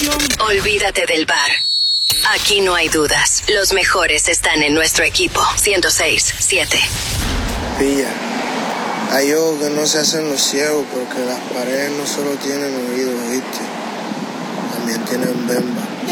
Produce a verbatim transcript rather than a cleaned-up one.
presión. Olvídate del bar. Aquí no hay dudas. Los mejores están en nuestro equipo. ciento seis siete. Pilla. Hay ojos que no se hacen los ciegos porque las paredes no solo tienen oídos, ¿viste? También tienen bemba.